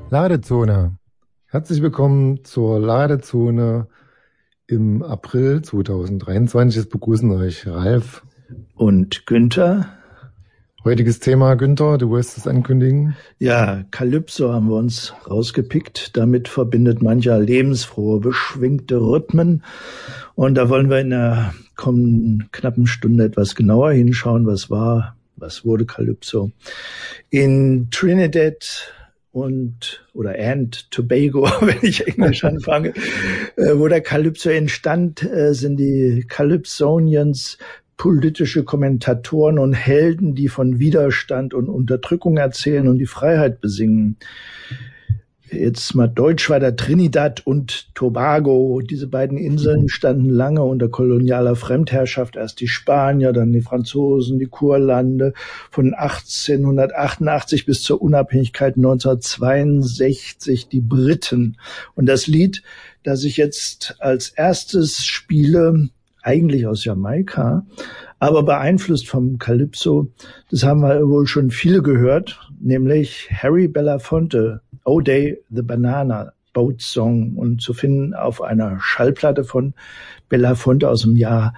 Ladezone. Herzlich willkommen zur Ladezone im April 2023. Es begrüßen euch Ralf und Günther. Heutiges Thema, Günther, du wirst es ankündigen. Ja, Calypso haben wir uns rausgepickt. Damit verbindet mancher lebensfrohe, beschwingte Rhythmen. Und da wollen wir in der kommenden knappen Stunde etwas genauer hinschauen, was wurde Calypso. In Trinidad and Tobago, wenn ich Englisch anfange, wo der Calypso entstand, sind die Calypsonians politische Kommentatoren und Helden, die von Widerstand und Unterdrückung erzählen und die Freiheit besingen. Jetzt mal Deutsch weiter, Trinidad und Tobago. Diese beiden Inseln standen lange unter kolonialer Fremdherrschaft. Erst die Spanier, dann die Franzosen, die Kurlande. Von 1888 bis zur Unabhängigkeit 1962 die Briten. Und das Lied, das ich jetzt als erstes spiele, eigentlich aus Jamaika, aber beeinflusst vom Calypso, das haben wir wohl schon viele gehört, nämlich Harry Belafonte, O'Day the Banana Boat Song, und zu finden auf einer Schallplatte von Belafonte aus dem Jahr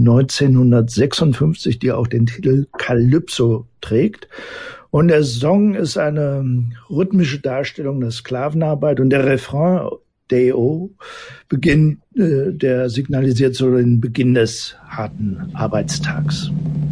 1956, die auch den Titel Calypso trägt. Und der Song ist eine rhythmische Darstellung der Sklavenarbeit und der Refrain Day-O, der signalisiert so den Beginn des harten Arbeitstags.